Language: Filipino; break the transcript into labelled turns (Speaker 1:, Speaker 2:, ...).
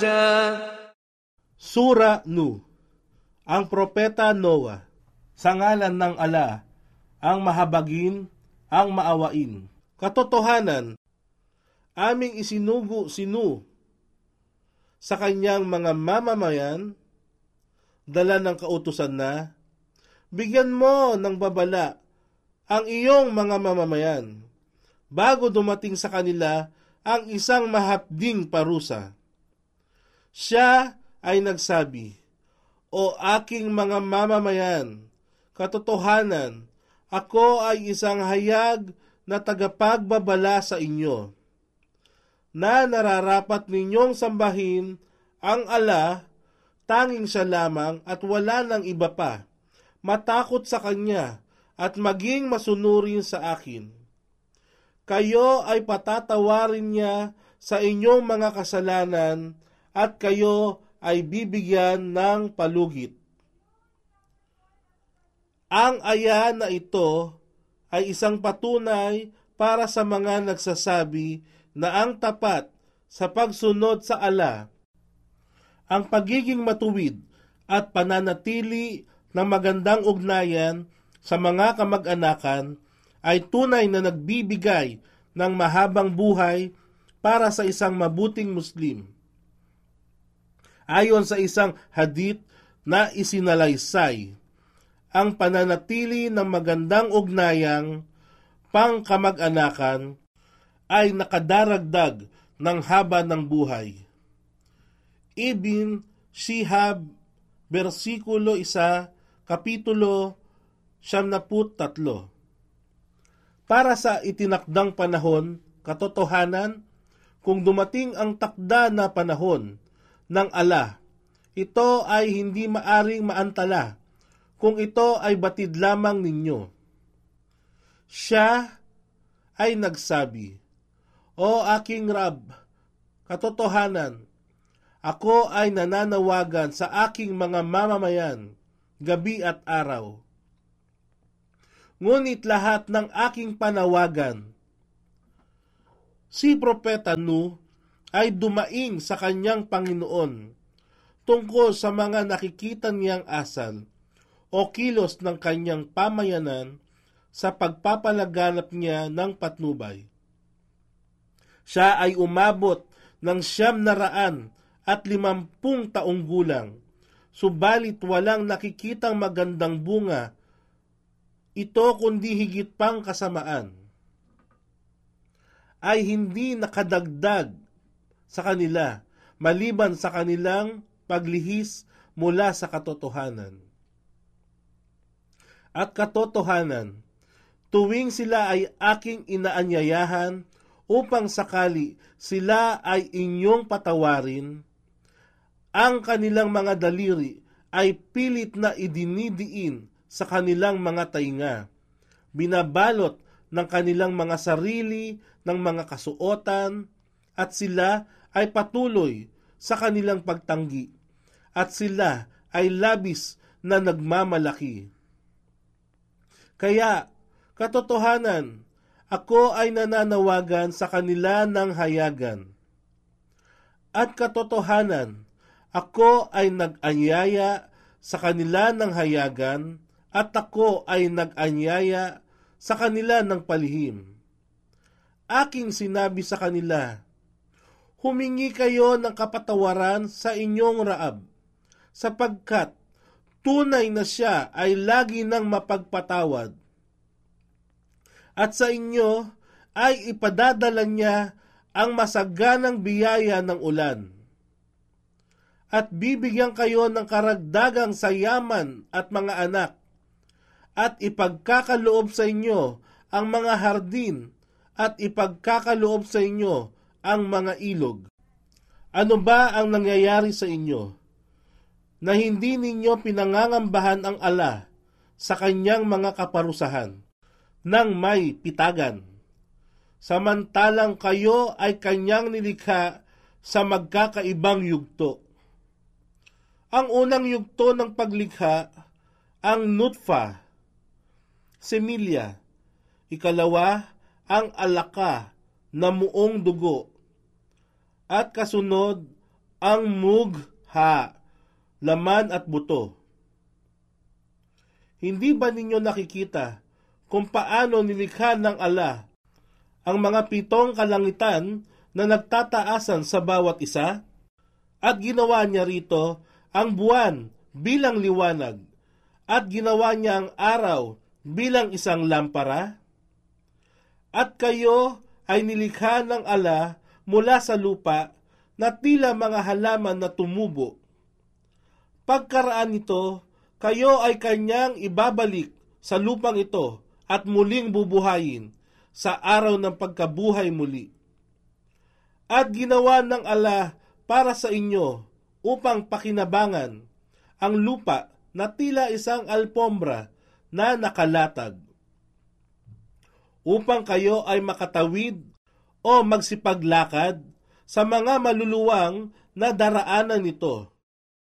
Speaker 1: Sura Nu. Ang propeta Noah. Sa ngalan ng Ala, ang mahabagin, ang maawain. Katotohanan, aming isinugo si Nu sa kanyang mga mamamayan, dala ng kautusan na, bigyan mo ng babala ang iyong mga mamamayan, bago dumating sa kanila ang isang mahapding parusa. Siya ay nagsabi, O aking mga mamamayan, katotohanan, ako ay isang hayag na tagapagbabala sa inyo, na nararapat ninyong sambahin ang Ala, tanging siya lamang at wala nang iba pa, matakot sa Kanya at maging masunurin sa akin. Kayo ay patatawarin niya sa inyong mga kasalanan at kayo ay bibigyan ng palugit. Ang aya na ito ay isang patunay para sa mga nagsasabi na ang tapat sa pagsunod sa Ala, ang pagiging matuwid at pananatili ng magandang ugnayan sa mga kamag-anakan ay tunay na nagbibigay ng mahabang buhay para sa isang mabuting Muslim. Ayon sa isang hadith na isinalaysay, ang pananatili ng magandang ugnayang pangkamag-anakan ay nakadaragdag ng haba ng buhay. Ibn Shihab, versikulo 1, kapitulo 73. Para sa itinakdang panahon, katotohanan, kung dumating ang takda na panahon ng Ala, ito ay hindi maaring maantala kung ito ay batid lamang ninyo. Siya ay nagsabi, O aking Rab, katotohanan, ako ay nananawagan sa aking mga mamamayan, gabi at araw. Ngunit lahat ng aking panawagan, si Propeta Nu ay dumaing sa kanyang Panginoon tungkol sa mga nakikita niyang asal o kilos ng kanyang pamayanan sa pagpapalaganap niya ng patnubay. Siya ay umabot ng 950 taong gulang, subalit walang nakikitang magandang bunga ito kundi higit pang kasamaan. Ay hindi nakadagdag sa kanila maliban sa kanilang paglihis mula sa katotohanan. At katotohanan, tuwing sila ay aking inaanyayahan upang sakali sila ay inyong patawarin, ang kanilang mga daliri ay pilit na idinidiin sa kanilang mga tainga, binabalot ng kanilang mga sarili ng mga kasuotan, at sila ay patuloy sa kanilang pagtanggi, at sila ay labis na nagmamalaki. Kaya, katotohanan, ako ay nananawagan sa kanila ng hayagan. At katotohanan, ako ay nag-anyaya sa kanila ng hayagan, at ako ay nag-anyaya sa kanila ng palihim. Aking sinabi sa kanila, humingi kayo ng kapatawaran sa inyong Raab, sapagkat tunay na siya ay lagi nang mapagpatawad. At sa inyo ay ipadadala niya ang masaganang biyaya ng ulan. At bibigyan kayo ng karagdagang sayaman at mga anak, at ipagkakaloob sa inyo ang mga hardin, at ipagkakaloob sa inyo ang mga ilog. Ano ba ang nangyayari sa inyo, na hindi ninyo pinangangambahan ang Ala sa kanyang mga kaparusahan, nang may pitagan, samantalang kayo ay kanyang nilikha sa magkakaibang yugto? Ang unang yugto ng paglikha, ang nutfa, semilya. Ikalawa, ang alaka na muong dugo. At kasunod, ang mugha, laman at buto. Hindi ba ninyo nakikita kung paano nilikha ng ala ang mga 7 kalangitan na nagtataasan sa bawat isa? At ginawa niya rito ang buwan bilang liwanag, at ginawa niya ang araw bilang isang lampara? At kayo ay nilikha ng ala mula sa lupa na tila mga halaman na tumubo. Pagkaraan nito, kayo ay kanyang ibabalik sa lupang ito at muling bubuhayin sa araw ng pagkabuhay muli. At ginawa ng ala para sa inyo upang pakinabangan ang lupa na tila isang alpombra na nakalatag, upang kayo ay makatawid o magsipaglakad sa mga maluluwang na daraanan nito.